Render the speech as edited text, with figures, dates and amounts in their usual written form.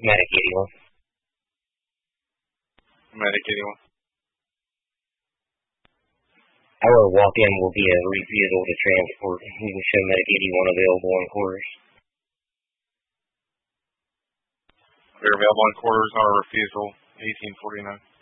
Medic 81. Medic 81. Our walk-in will be a refusal to transport. You can show Medic 81 available in quarters. Clear available in quarters on a refusal, 1849.